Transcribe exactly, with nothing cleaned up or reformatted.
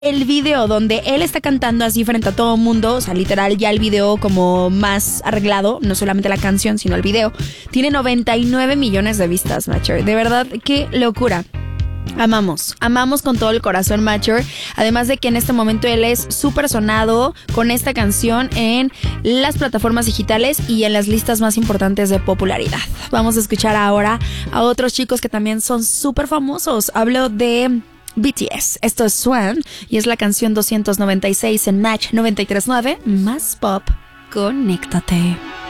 el video donde él está cantando así frente a todo el mundo, o sea, literal ya el video como más arreglado, no solamente la canción, sino el video, tiene noventa y nueve millones de vistas, Mature. De verdad, qué locura. Amamos, amamos con todo el corazón Mature, además de que en este momento él es súper sonado con esta canción en las plataformas digitales y en las listas más importantes de popularidad. Vamos a escuchar ahora a otros chicos que también son súper famosos. Hablo de B T S, esto es Swan y es la canción doscientos noventa y seis en Match noventa y tres punto nueve, más pop, conéctate.